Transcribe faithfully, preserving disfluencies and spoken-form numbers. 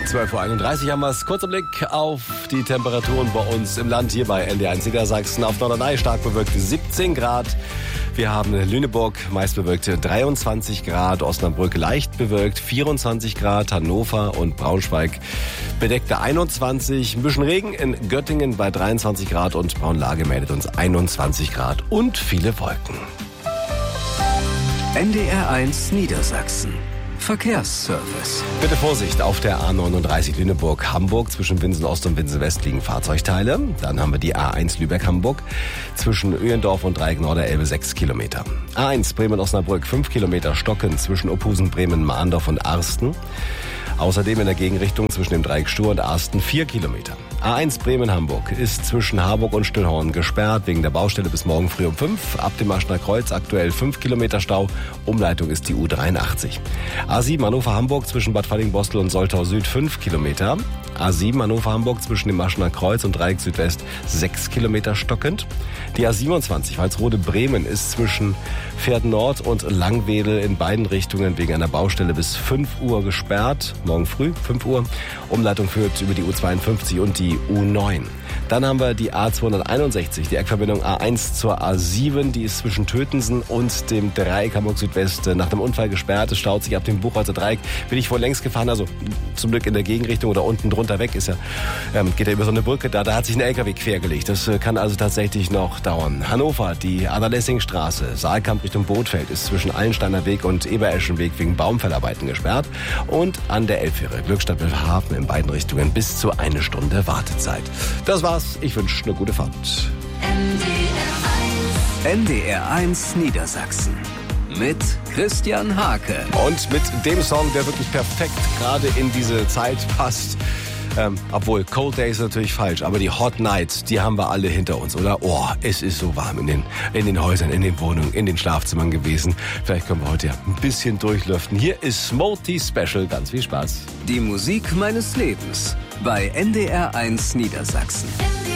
zwölf Uhr einunddreißig haben wir es. Kurzer Blick auf die Temperaturen bei uns im Land, hier bei N D R eins Niedersachsen. Auf Norderney stark bewölkt siebzehn Grad. Wir haben Lüneburg meist bewölkt dreiundzwanzig Grad, Osnabrück leicht bewölkt vierundzwanzig Grad, Hannover und Braunschweig bedeckte einundzwanzig. Ein bisschen Regen in Göttingen bei dreiundzwanzig Grad und Braunlage meldet uns einundzwanzig Grad und viele Wolken. N D R eins Niedersachsen. Verkehrsservice. Bitte Vorsicht, auf der A neununddreißig Lüneburg-Hamburg zwischen Winsen Ost und Winsen West liegen Fahrzeugteile. Dann haben wir die A eins Lübeck-Hamburg zwischen Öhendorf und Dreieck Norderelbe sechs Kilometer. A eins Bremen-Osnabrück fünf Kilometer Stocken zwischen Ophusen, Bremen, Mahndorf und Arsten. Außerdem in der Gegenrichtung zwischen dem Dreieck Stur und Arsten vier Kilometer. A eins Bremen-Hamburg ist zwischen Harburg und Stillhorn gesperrt wegen der Baustelle bis morgen früh um fünf. Ab dem Maschner Kreuz aktuell fünf Kilometer Stau. Umleitung ist die U dreiundachtzig. A sieben Hannover-Hamburg zwischen Bad Fallingbostel und Soltau Süd fünf Kilometer. A sieben Hannover-Hamburg zwischen dem Maschner Kreuz und Dreieck Südwest sechs Kilometer stockend. Die A siebenundzwanzig Walsrode-Bremen ist zwischen Pferden Nord und Langwedel in beiden Richtungen wegen einer Baustelle bis fünf Uhr gesperrt. Morgen früh, fünf Uhr. Umleitung führt über die U zweiundfünfzig und die U neun. Dann haben wir die A zweihunderteinundsechzig, die Eckverbindung A eins zur A sieben. Die ist zwischen Tötensen und dem Dreieck Hamburg Südwest nach dem Unfall gesperrt. Es staut sich ab dem Buchholzer Dreieck. Bin ich wohl längst gefahren, also zum Glück in der Gegenrichtung oder unten drunter weg. Ist ja, ähm, geht ja über so eine Brücke. Da, da hat sich ein L K W quergelegt. Das äh, kann also tatsächlich noch dauern. Hannover, die Anna-Lessing-Straße, Saalkamp Richtung Bootfeld ist zwischen Allensteiner Weg und Ebereschenweg wegen Baumfellarbeiten gesperrt. Und an der Elbfähre Glückstadt-Wilhelmshaven in beiden Richtungen bis zu eine Stunde Wartezeit. Das war's. Ich wünsche eine gute Fahrt. N D R eins Niedersachsen mit Christian Hake. Und mit dem Song, der wirklich perfekt gerade in diese Zeit passt. Ähm, obwohl, Cold Day ist natürlich falsch, aber die Hot Nights, die haben wir alle hinter uns, oder? Oh, es ist so warm in den, in den Häusern, in den Wohnungen, in den Schlafzimmern gewesen. Vielleicht können wir heute ja ein bisschen durchlüften. Hier ist Smokey Special. Ganz viel Spaß. Die Musik meines Lebens bei N D R eins Niedersachsen.